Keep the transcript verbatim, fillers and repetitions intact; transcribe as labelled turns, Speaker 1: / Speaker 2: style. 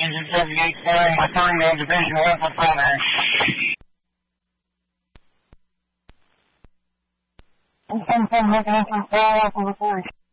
Speaker 1: Engine seventy-eight clearing, returning to Division one for primary. seven seven, making entry, four, for report.